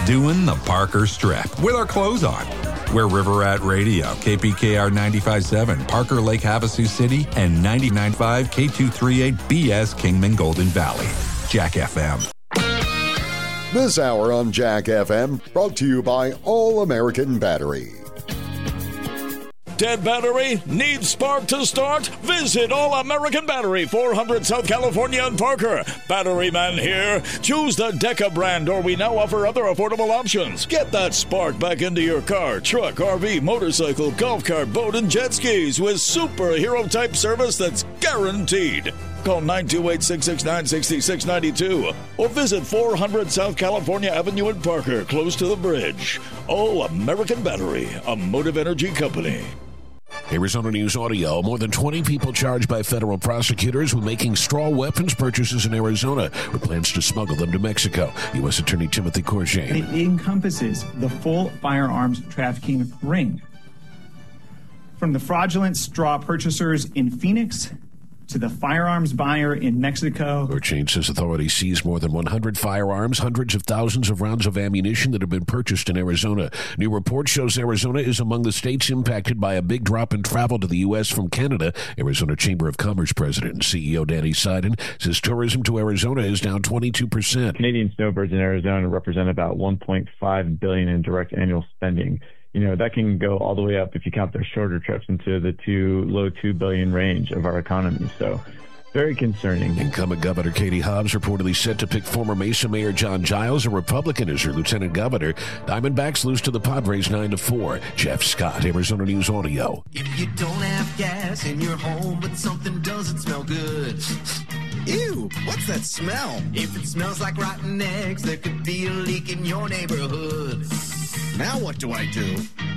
doing the Parker Strip with our clothes on. We're River Rat Radio, KPKR 95.7, Parker Lake Havasu City, and 99.5 K238 BS Kingman Golden Valley. Jack FM. This hour on Jack FM brought to you by All American Battery. Dead battery? Needs spark to start? Visit All American Battery, 400 South California and Parker. Battery man here. Choose the Deca brand, or we now offer other affordable options. Get that spark back into your car, truck, RV, motorcycle, golf cart, boat, and jet skis with superhero-type service that's guaranteed. Call 928-669-6692 or visit 400 South California Avenue in Parker, close to the bridge. All American Battery, a Motive Energy company. Arizona News Audio. More than 20 people charged by federal prosecutors with making straw weapons purchases in Arizona with plans to smuggle them to Mexico. U.S. Attorney Timothy Courget. It encompasses the full firearms trafficking ring. From the fraudulent straw purchasers in Phoenix to the firearms buyer in Mexico. Courget says authorities seized more than 100 firearms, hundreds of thousands of rounds of ammunition that have been purchased in Arizona. New report shows Arizona is among the states impacted by a big drop in travel to the U.S. from Canada. Arizona Chamber of Commerce President and CEO Danny Seiden says tourism to Arizona is down 22%. Canadian snowbirds in Arizona represent about $1.5 billion in direct annual spending. You know, that can go all the way up if you count their shorter trips into the low $2 billion range of our economy. So very concerning. Incumbent Governor Katie Hobbs reportedly set to pick former Mesa Mayor John Giles, a Republican, as her lieutenant governor. Diamondbacks lose to the Padres 9-4. Jeff Scott, Arizona News Audio. If you don't have gas in your home, but something doesn't smell good. Ew, what's that smell? If it smells like rotten eggs, there could be a leak in your neighborhood. Now what do I do?